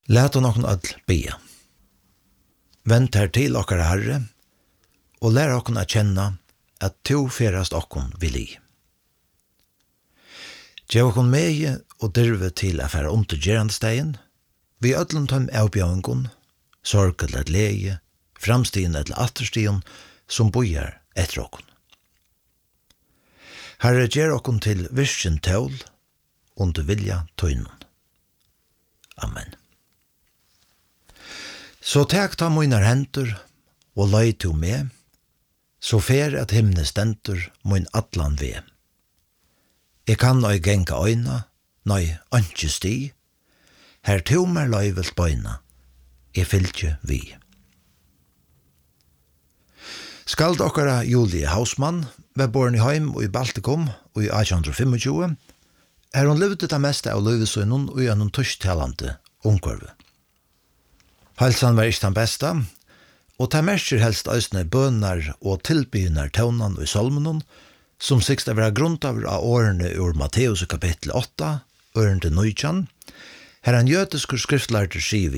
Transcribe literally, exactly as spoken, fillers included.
Lät nokon öll bia. Vent her til okkara Herre, og lær okkon a kjenna at to ferast okkon vil i. Gjev okkon meie og dirve til a færa undergerandestegin, vi öllum tøm avbjøyngun, sorg eller et leie, framstien eller atterstien, som bojar etter okkon. Herre gjer okkon til virkjen tål, under vilja tøynun. Amen. Så tek ta munar hendur, og løy to med, så fer at himne stendur mun atlan ve. Jeg kan nøy genga øyna, nøy ønske sti, her tomer løyvelt bøyna, jeg fylgje vi. Skald okkara Julie Hausmann, var born i heim og i Baltikum og i eighteen twenty-five, her hon levde det meste av løyvesøynon og gjennom tushtalande omkvarve. Halsan var ikke den beste, og ta merker helst øysne bønar og tilbynar tøvnan og i solmenon, som sikst av være grunntaver av årene ur Matteus kapittel åtta, årene til Nøytjan, her han jødeskur skriftlærte skriv